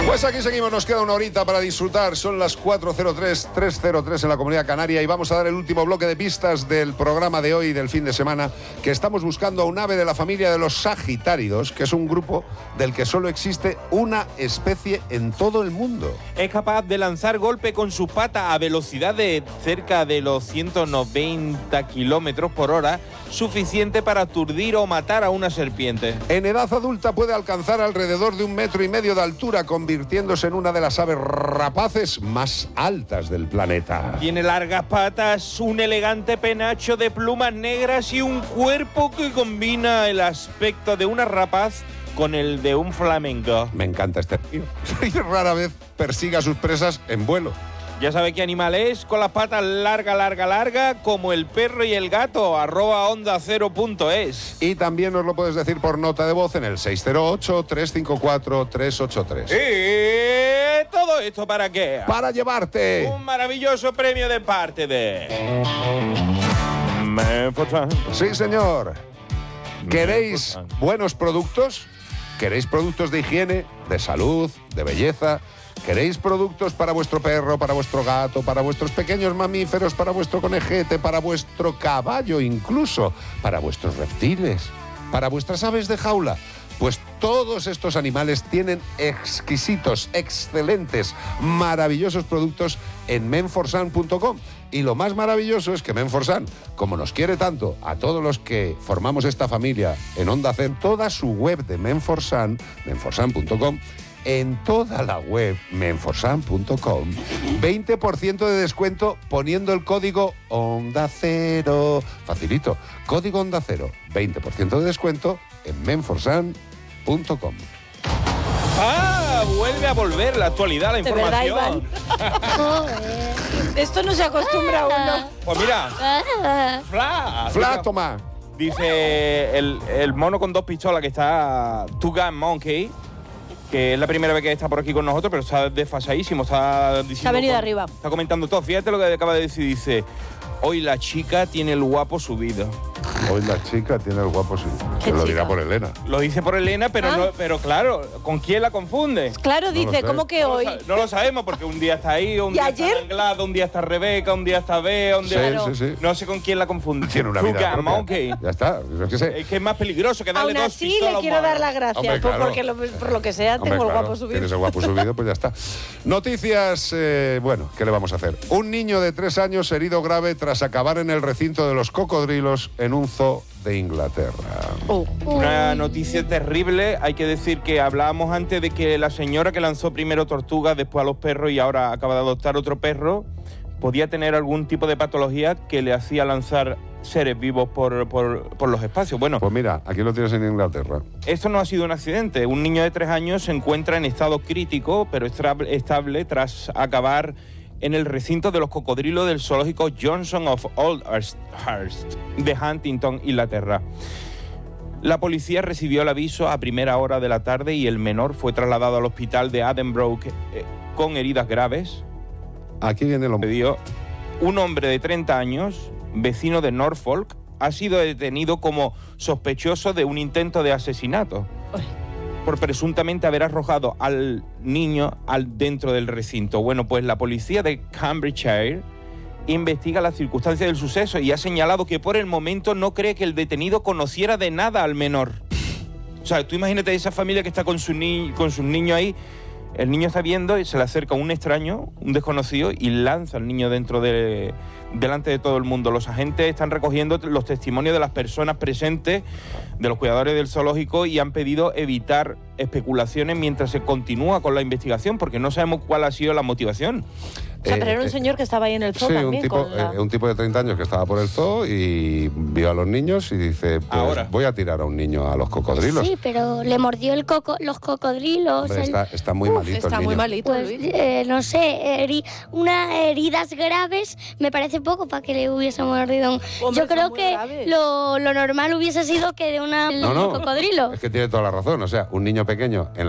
Pues aquí seguimos, nos queda una horita para disfrutar. Son las 4:03, 3:03 en la Comunidad Canaria y vamos a dar el último bloque de pistas del programa de hoy, del fin de semana, que estamos buscando a un ave de la familia de los sagitáridos, que es un grupo del que solo existe una especie en todo el mundo. Es capaz de lanzar golpe con sus patas a velocidad de cerca de los 190 kilómetros por hora, suficiente para aturdir o matar a una serpiente. En edad adulta puede alcanzar alrededor de 1,5 metros de altura, convirtiéndose en una de las aves rapaces más altas del planeta. Tiene largas patas, un elegante penacho de plumas negras y un cuerpo que combina el aspecto de una rapaz con el de un flamenco. Me encanta este tío. Y rara vez persigue a sus presas en vuelo. Ya sabe qué animal es, con las patas larga, como el perro y el gato, @ondacero.es. Y también nos lo puedes decir por nota de voz en el 608-354-383. ¿Y todo esto para qué? Para llevarte un maravilloso premio de parte de Menforsan. Sí, señor. ¿Queréis buenos productos? ¿Queréis productos de higiene, de salud, de belleza? ¿Queréis productos para vuestro perro, para vuestro gato, para vuestros pequeños mamíferos, para vuestro conejete, para vuestro caballo incluso, para vuestros reptiles, para vuestras aves de jaula? Pues todos estos animales tienen exquisitos, excelentes, maravillosos productos en menforsan.com. Y lo más maravilloso es que Menforsan, como nos quiere tanto a todos los que formamos esta familia en Onda Cero, toda su web de Menforsan, menforsan.com, en toda la web menforsan.com, 20% de descuento poniendo el código Onda Cero. Facilito, código Onda Cero, 20% de descuento en menforsan.com. Vuelve a volver la actualidad, la información. Esto no se acostumbra a uno. Pues mira, Fla, toma. Dice el mono con 2 pistolas que está Two Gun Monkey, que es la primera vez que está por aquí con nosotros, pero está desfasadísimo, está diciendo... Se ha venido arriba. Está comentando todo. Fíjate lo que acaba de decir, dice: hoy la chica tiene el guapo subido. Hoy la chica tiene el guapo subido. Que lo dirá por Elena. Lo dice por Elena, pero no, pero claro, ¿con quién la confunde? Claro, dice, ¿cómo que hoy? No lo sabemos, porque un día está ahí, un día está Anglada, un día está Rebeca, un día está Bea, un día... Sí. No sé con quién la confunde. Tiene una vida propia. Ya está. Es que es más peligroso que darle 2 pistolas. Aún así le quiero dar las gracias, Hombre, claro. porque por lo que sea tengo el guapo subido. Tienes el guapo subido, pues ya está. Noticias, bueno, ¿qué le vamos a hacer? Un niño de 3 años herido grave tras acabar en el recinto de los cocodrilos en un zoo de Inglaterra. Una noticia terrible. Hay que decir que hablábamos antes de que la señora que lanzó primero tortugas, después a los perros y ahora acaba de adoptar otro perro, podía tener algún tipo de patología que le hacía lanzar seres vivos por los espacios. Bueno, pues mira, aquí lo tienes en Inglaterra. Esto no ha sido un accidente. Un niño de 3 años se encuentra en estado crítico, pero estable tras acabar en el recinto de los cocodrilos del zoológico Johnson of Oldhurst de Huntington, Inglaterra. La policía recibió el aviso a primera hora de la tarde y el menor fue trasladado al hospital de Addenbrooke con heridas graves. Aquí viene lo... Un hombre de 30 años, vecino de Norfolk, ha sido detenido como sospechoso de un intento de asesinato por presuntamente haber arrojado al niño dentro del recinto. Bueno, pues la policía de Cambridgeshire investiga las circunstancias del suceso y ha señalado que por el momento no cree que el detenido conociera de nada al menor. O sea, tú imagínate esa familia que está con sus niños ahí. El niño está viendo y se le acerca un extraño, un desconocido, y lanza al niño delante de todo el mundo. Los agentes están recogiendo los testimonios de las personas presentes, de los cuidadores del zoológico, y han pedido evitar especulaciones mientras se continúa con la investigación, porque no sabemos cuál ha sido la motivación. O sea, pero era un señor que estaba ahí en el zoo también. Sí, un tipo de 30 años que estaba por el zoo y vio a los niños y dice, pues ahora voy a tirar a un niño a los cocodrilos. Sí, pero le mordió los cocodrilos. Hombre, está muy malito el niño. Está muy malito, pues, Luis. No sé, unas heridas graves me parece poco para que le hubiese mordido. Hombre, yo creo que lo normal hubiese sido que de un cocodrilo. Es que tiene toda la razón. O sea, un niño pequeño en